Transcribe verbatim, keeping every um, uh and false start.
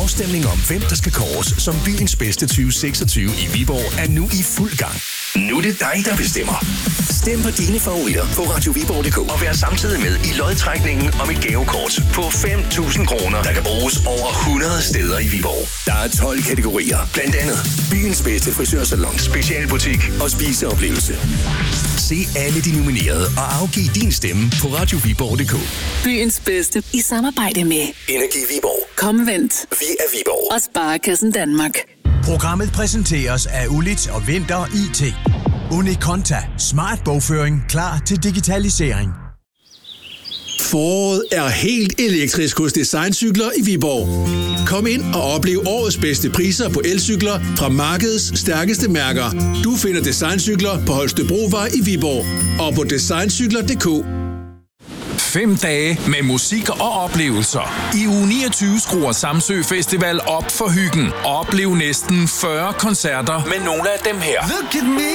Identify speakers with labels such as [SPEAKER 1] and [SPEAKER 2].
[SPEAKER 1] Afstemning om, hvem der skal kåres som byens bedste tyve seksogtyve i Viborg, er nu i fuld gang. Nu er det dig, der bestemmer. Stem på dine favoritter på radio viborg punktum d k og vær samtidig med i lodtrækningen om et gavekort på fem tusind kroner, der kan bruges over hundrede steder i Viborg. Der er tolv kategorier, blandt andet byens bedste frisørsalon, specialbutik og spiseoplevelse. Se alle de nominerede og afgiv din stemme på radio viborg punktum d k.
[SPEAKER 2] Byens bedste i samarbejde med
[SPEAKER 1] Energi Viborg.
[SPEAKER 2] Komvent.
[SPEAKER 1] Vi er Viborg.
[SPEAKER 2] Og Sparekassen Danmark.
[SPEAKER 3] Programmet præsenteres af Ulit og Vinter I T. Unikonta. Smart bogføring klar til digitalisering.
[SPEAKER 4] Foråret er helt elektrisk hos Designcykler i Viborg. Kom ind og oplev årets bedste priser på elcykler fra markedets stærkeste mærker. Du finder Designcykler på Holstebrovej i Viborg og på designcykler punktum d k.
[SPEAKER 5] Fem dage med musik og oplevelser. I uge niogtyve skruer Samsø Festival op for hyggen. Oplev næsten fyrre koncerter med nogle af dem her.